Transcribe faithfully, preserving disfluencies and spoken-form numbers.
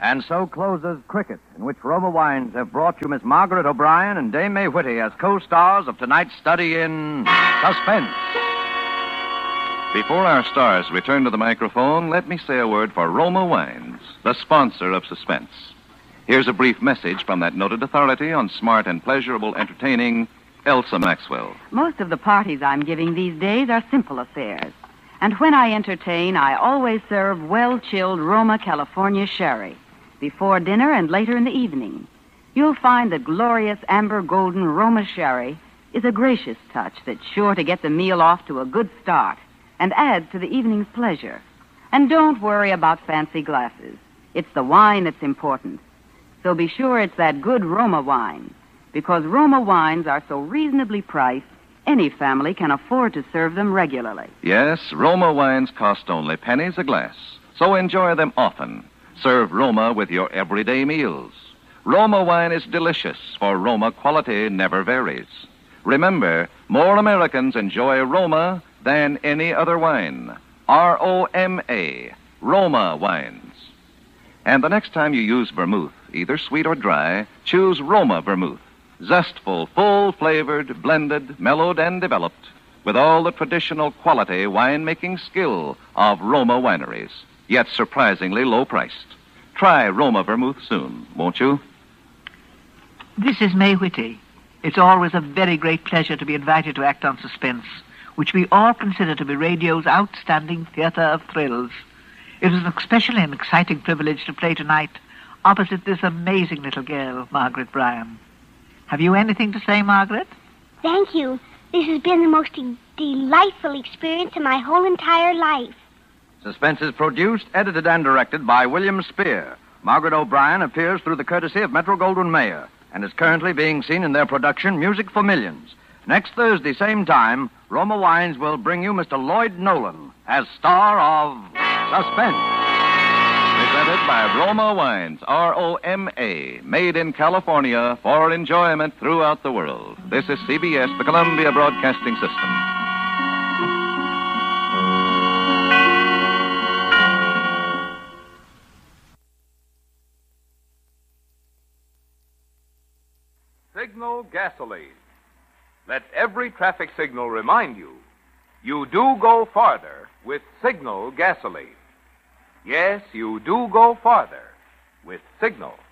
And so closes Cricket, in which Roma Wines have brought you Miss Margaret O'Brien and Dame May Whitty as co-stars of tonight's study in suspense. Before our stars return to the microphone, let me say a word for Roma Wines, the sponsor of Suspense. Here's a brief message from that noted authority on smart and pleasurable entertaining, Elsa Maxwell. Most of the parties I'm giving these days are simple affairs. And when I entertain, I always serve well-chilled Roma California sherry before dinner and later in the evening. You'll find that glorious amber golden Roma sherry is a gracious touch that's sure to get the meal off to a good start and adds to the evening's pleasure. And don't worry about fancy glasses. It's the wine that's important. So be sure it's that good Roma wine, because Roma wines are so reasonably priced, any family can afford to serve them regularly. Yes, Roma wines cost only pennies a glass, so enjoy them often. Serve Roma with your everyday meals. Roma wine is delicious, for Roma quality never varies. Remember, more Americans enjoy Roma than any other wine. R O M A, Roma wines. And the next time you use vermouth, either sweet or dry, choose Roma vermouth. Zestful, full-flavored, blended, mellowed, and developed with all the traditional quality winemaking skill of Roma wineries, yet surprisingly low-priced. Try Roma vermouth soon, won't you? This is May Whitty. It's always a very great pleasure to be invited to act on Suspense, which we all consider to be radio's outstanding theater of thrills. It was an especially an exciting privilege to play tonight opposite this amazing little girl, Margaret Bryan. Have you anything to say, Margaret? Thank you. This has been the most de- delightful experience of my whole entire life. Suspense is produced, edited, and directed by William Spear. Margaret O'Brien appears through the courtesy of Metro-Goldwyn-Mayer and is currently being seen in their production, Music for Millions. Next Thursday, same time, Roma Wines will bring you Mister Lloyd Nolan as star of Suspense. Presented by Roma Wines, R O M A, made in California for enjoyment throughout the world. This is C B S, the Columbia Broadcasting System. Signal gasoline. Let every traffic signal remind you, you do go farther with Signal gasoline. Yes, you do go farther with Signal.